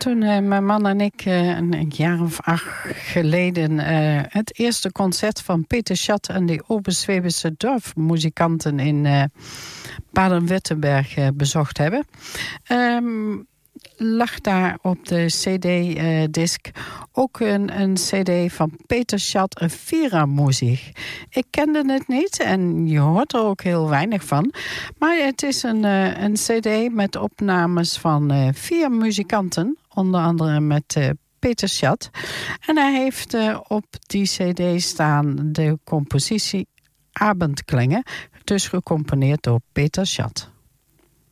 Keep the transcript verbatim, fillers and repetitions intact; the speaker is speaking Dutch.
toen uh, mijn man en ik uh, een, een jaar of acht geleden uh, het eerste concert van Peter Schat en de Oberschwäbische Dorfmuzikanten in uh, Baden-Württemberg uh, bezocht hebben, um, lag daar op de cd-disc uh, ook een, een cd van Peter Schat, een Vira-muziek. Ik kende het niet en je hoort er ook heel weinig van. Maar het is een, uh, een cd met opnames van uh, vier muzikanten, onder andere met uh, Peter Schat. En hij heeft uh, op die cd staan de compositie Abendklänge, dus gecomponeerd door Peter Schat.